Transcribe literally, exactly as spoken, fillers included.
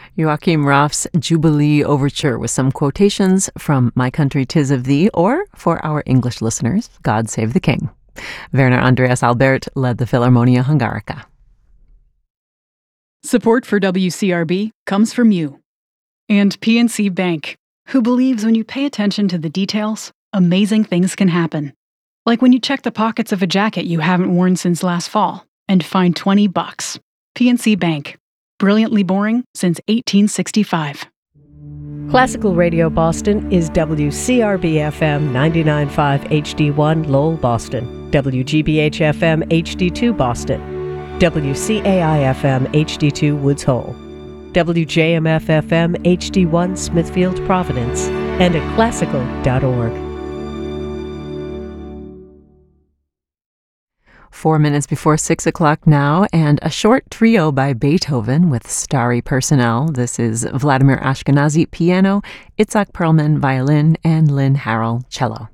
Joachim Raff's Jubilee Overture with some quotations from My Country 'Tis of Thee, or, for our English listeners, God Save the King. Werner Andreas Albert led the Philharmonia Hungarica. Support for W C R B comes from you and P N C Bank, who believes when you pay attention to the details, amazing things can happen. Like when you check the pockets of a jacket you haven't worn since last fall and find twenty bucks. P N C Bank. Brilliantly boring since eighteen sixty-five. Classical Radio Boston is W C R B F M ninety-nine point five H D one Lowell, Boston, W G B H F M H D two Boston, W C A I F M H D two Woods Hole, W J M F F M H D one Smithfield, Providence, and at classical dot org. Four minutes before six o'clock now, and a short trio by Beethoven with starry personnel. This is Vladimir Ashkenazy, piano, Itzhak Perlman, violin, and Lynn Harrell, cello.